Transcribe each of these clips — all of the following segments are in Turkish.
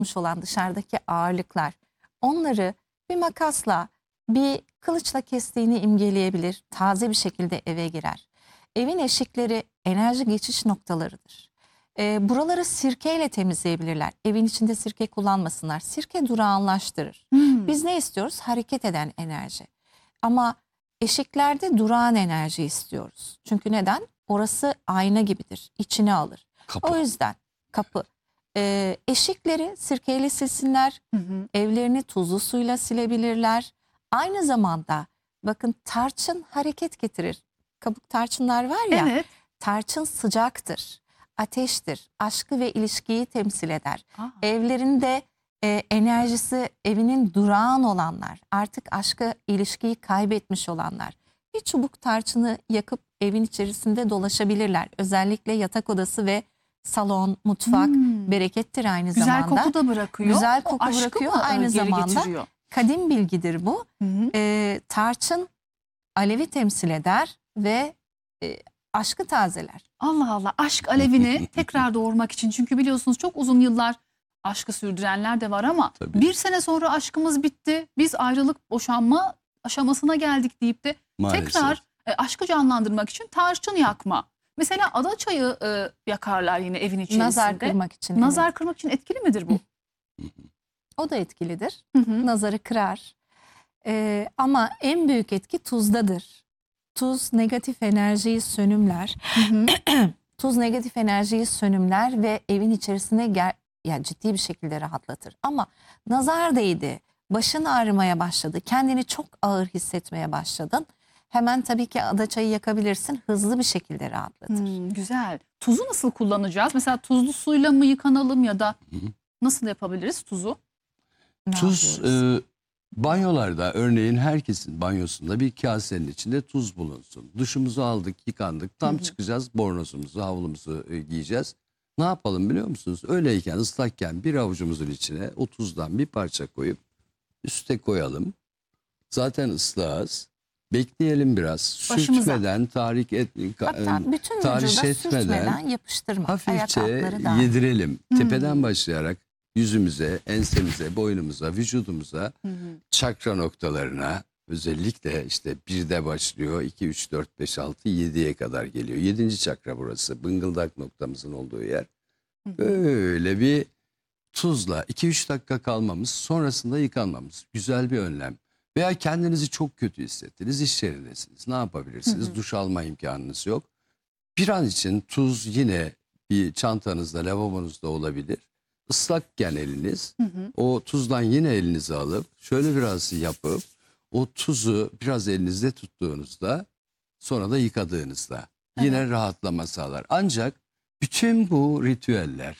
tutmuş olan dışarıdaki ağırlıklar, onları bir makasla, bir kılıçla kestiğini imgeleyebilir. Taze bir şekilde eve girer. Evin eşikleri enerji geçiş noktalarıdır. Buraları sirkeyle temizleyebilirler. Evin içinde sirke kullanmasınlar. Sirke durağanlaştırır. Biz ne istiyoruz? Hareket eden enerji. Ama eşiklerde durağan enerji istiyoruz. Çünkü neden? Orası ayna gibidir. İçine alır. Kapı. O yüzden kapı. Eşikleri sirkeyle silsinler. Evlerini tuzlu suyla silebilirler. Aynı zamanda bakın, tarçın hareket getirir. Kabuk tarçınlar var ya. Evet. Tarçın sıcaktır, ateştir, aşkı ve ilişkiyi temsil eder. Aa. Evlerinde enerjisi evinin durağan olanlar, artık aşkı, ilişkiyi kaybetmiş olanlar bir çubuk tarçını yakıp evin içerisinde dolaşabilirler. Özellikle yatak odası ve salon, mutfak berekettir aynı Güzel zamanda. koku da bırakıyor. Güzel O koku aşkı bırakıyor. mı, Aynı geri zamanda getiriyor? kadim bilgidir bu. Tarçın alevi temsil eder ve aşkı tazeler. Allah Allah, aşk alevini tekrar doğurmak için. Çünkü biliyorsunuz çok uzun yıllar aşkı sürdürenler de var ama Tabii. bir sene sonra aşkımız bitti. Biz ayrılık, boşanma aşamasına geldik deyip de Maalesef. tekrar aşkı canlandırmak için tarçın yakma. Mesela adaçayı yakarlar yine evin içerisinde. Nazar kırmak için. Nazar evet. kırmak için etkili midir bu? O da etkilidir. Hı hı. Nazarı kırar. Ama en büyük etki tuzdadır. Tuz negatif enerjiyi sönümler. Tuz negatif enerjiyi sönümler ve evin içerisine yani ciddi bir şekilde rahatlatır. Ama nazar değdi, başın ağrımaya başladı, kendini çok ağır hissetmeye başladın. Hemen tabii ki adaçayı yakabilirsin, hızlı bir şekilde rahatlatır. Güzel. Tuzu nasıl kullanacağız? Mesela tuzlu suyla mı yıkanalım ya da nasıl yapabiliriz tuzu? Ne Tuz yapıyoruz? banyolarda, örneğin herkesin banyosunda bir kasenin içinde tuz bulunsun. Duşumuzu aldık, yıkandık, tam çıkacağız, bornozumuzu, havlumuzu giyeceğiz. Ne yapalım biliyor musunuz? Öyleyken, ıslakken bir avucumuzun içine o tuzdan bir parça koyup üste koyalım. Zaten ıslahız. Bekleyelim biraz. Başımıza. Sürtmeden, Hatta bütün tahriş vücuda etmeden sürtmeden yapıştırmak. Ayak hafifçe altları dahil. yedirelim. Tepeden başlayarak yüzümüze, ensemize, boynumuza, vücudumuza, çakra noktalarına, özellikle işte 1'de başlıyor, 2, 3, 4, 5, 6, 7'ye kadar geliyor. 7. çakra burası, bıngıldak noktamızın olduğu yer. Böyle bir tuzla 2-3 dakika kalmamız, sonrasında yıkanmamız güzel bir önlem. Veya kendinizi çok kötü hissettiniz, iş yerindesiniz. Ne yapabilirsiniz? Duş alma imkanınız yok. Bir an için tuz yine bir çantanızda, lavabonuzda olabilir. Islakken eliniz, o tuzdan yine elinize alıp şöyle biraz yapıp o tuzu biraz elinizde tuttuğunuzda, sonra da yıkadığınızda yine rahatlama sağlar. Ancak bütün bu ritüeller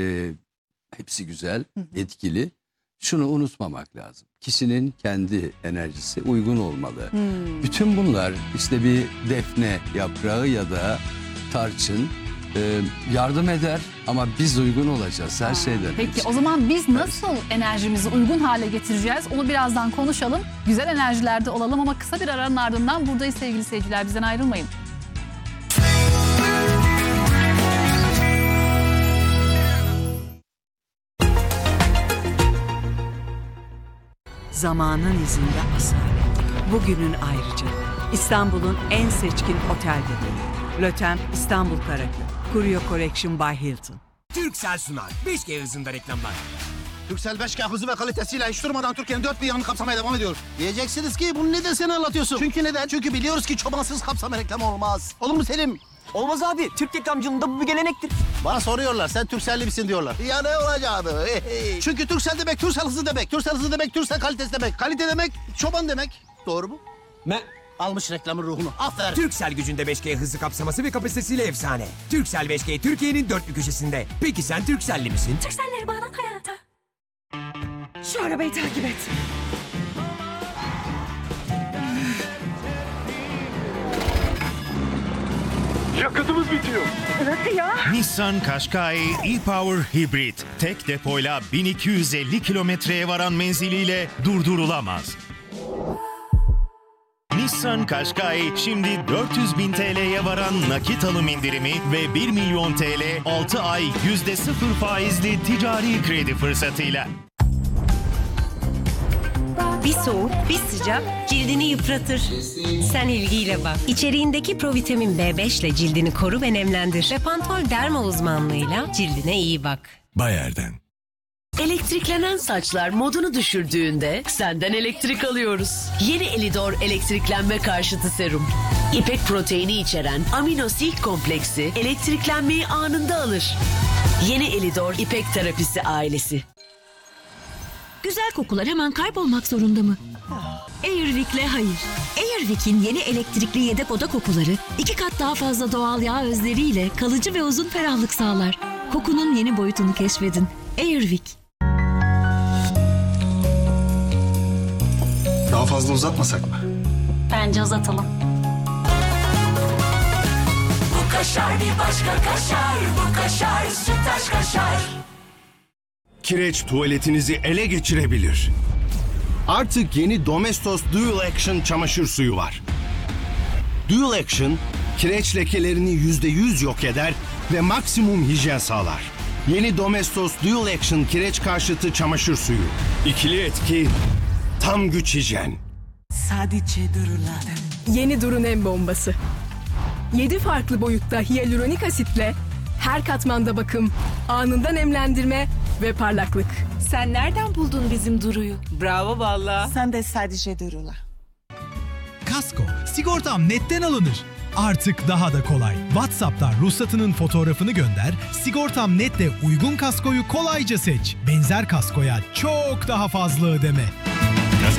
hepsi güzel, etkili. Şunu unutmamak lazım. Kişinin kendi enerjisi uygun olmalı. Bütün bunlar işte bir defne yaprağı ya da tarçın yardım eder ama biz uygun olacağız her şeyden Peki önce. o zaman biz nasıl enerjimizi uygun hale getireceğiz? Onu birazdan konuşalım. Güzel enerjilerde olalım ama kısa bir aranın ardından buradayız sevgili seyirciler. Bizden ayrılmayın. Zamanın izinde asalet. Bugünün ayrıca. İstanbul'un en seçkin otel detayı. Lotem İstanbul Karaköy. Curio Collection by Hilton. Turkcell sunar. 5G hızında reklamlar. Turkcell 5G hızı ve kalitesiyle hiç durmadan Türkiye'nin dört bir yanını kapsamaya devam ediyor. Diyeceksiniz ki bunu neden sen anlatıyorsun? Çünkü neden? Çünkü biliyoruz ki çobansız kapsama reklam olmaz. Olur mu Selim? Olmaz abi. Türk reklamcılığında bu bir gelenektir. Bana soruyorlar sen Turkcell'li misin diyorlar. Ya ne olacağını? Çünkü Turkcell demek Turkcell hızı demek. Turkcell hızı demek Turkcell kalitesi demek. Kalite demek çoban demek. Doğru mu? Almış reklamın ruhunu. Aferin. Turkcell gücünde 5G hızı kapsaması ve kapasitesiyle efsane. Turkcell 5G Türkiye'nin dört bir köşesinde. Peki sen Turkcell'li misin? Turkcell'leri bağlan hayata. Şu arabayı takip et. Yakıtımız bitiyor. Nasıl ya? Nissan Qashqai e-Power Hybrid. Tek depoyla 1250 kilometreye varan menziliyle durdurulamaz. Nissan Nissan Qashqai şimdi 400.000 TL'ye varan nakit alım indirimi ve 1 milyon TL 6 ay %0 faizli ticari kredi fırsatıyla. Bir soğuk, bir sıcak cildini yıpratır. Sen ilgiyle bak. İçeriğindeki provitamin B5 ile cildini koru ve nemlendir. Repantol derma uzmanlığıyla cildine iyi bak. Bayer'den. Elektriklenen saçlar modunu düşürdüğünde senden elektrik alıyoruz. Yeni Elidor elektriklenme karşıtı serum. İpek proteini içeren amino silk kompleksi elektriklenmeyi anında alır. Yeni Elidor İpek terapisi ailesi. Güzel kokular hemen kaybolmak zorunda mı? Airwic'le hayır. Airwic'in yeni elektrikli yedek oda kokuları 2 kat daha fazla doğal yağ özleriyle kalıcı ve uzun ferahlık sağlar. Kokunun yeni boyutunu keşfedin. Airwick. Daha fazla uzatmasak mı? Bence uzatalım. Bu kaşar bir başka kaşar. Bu kaşar Sütaş kaşar. Kireç tuvaletinizi ele geçirebilir. Artık yeni Domestos Dual Action çamaşır suyu var. Dual Action, kireç lekelerini %100 yok eder ve maksimum hijyen sağlar. Yeni Domestos Dual Action kireç karşıtı çamaşır suyu. İkili etki, tam güç hijyen. Sadece dururlar. Yeni Duru Nem Bombası. 7 farklı boyutta hyaluronik asitle her katmanda bakım, anında nemlendirme ve parlaklık. Sen nereden buldun bizim Duru'yu? Bravo valla. Sen de sadece Duru'la. Kasko, sigortam netten alınır. Artık daha da kolay. WhatsApp'tan ruhsatının fotoğrafını gönder, Sigortam Net'le uygun kaskoyu kolayca seç. Benzer kaskoya çok daha fazla ödeme.